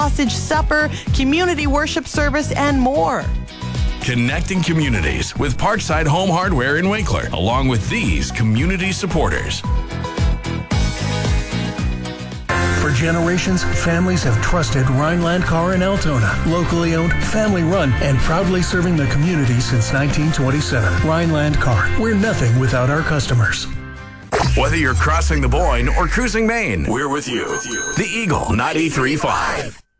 sausage supper, community worship service, and more. Connecting communities with Parkside Home Hardware in Winkler, along with these community supporters. For generations, families have trusted Rhineland Car in Altona. Locally owned, family run, and proudly serving the community since 1927. Rhineland Car. We're nothing without our customers. Whether you're crossing the Boyne or cruising Maine, we're with you. The Eagle 93.5.